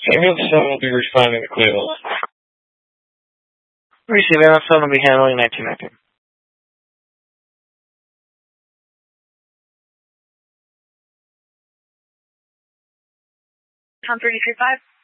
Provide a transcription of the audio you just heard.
Ambulance 7 will be responding to Cleveland. Receive Ambulance 7 will be handling 1919. Tom 335.